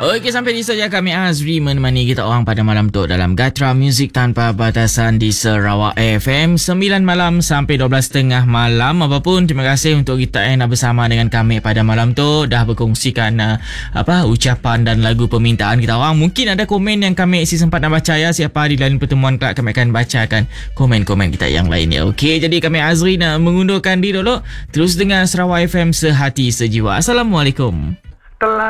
Okey, sampai di saja kami Azri menemani kita orang pada malam tu dalam Gatra Muzik Tanpa Batasan di Sarawak FM 9 malam sampai 12.30 malam. Apapun, terima kasih untuk kita yang nak bersama dengan kami pada malam tu, dah berkongsikan ucapan dan lagu permintaan kita orang. Mungkin ada komen yang kami isi sempat nak baca ya. Siapa di lain pertemuan kelak kami akan bacakan komen-komen kita yang lainnya. Okey, jadi kami Azri nak mengundurkan diri dulu. Terus dengan Sarawak FM sehati sejiwa. Assalamualaikum. Telah